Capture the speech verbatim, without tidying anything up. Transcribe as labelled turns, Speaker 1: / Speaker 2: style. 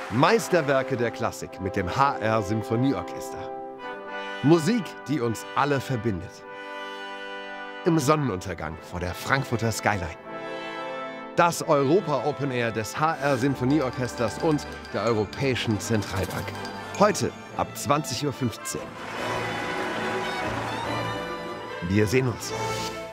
Speaker 1: Meisterwerke der Klassik mit dem H R Symphonieorchester. Musik, die uns alle verbindet. Im Sonnenuntergang vor der Frankfurter Skyline. Das Europa Open Air des H R Symphonieorchesters und der Europäischen Zentralbank. Heute ab zwanzig Uhr fünfzehn. Wir sehen uns.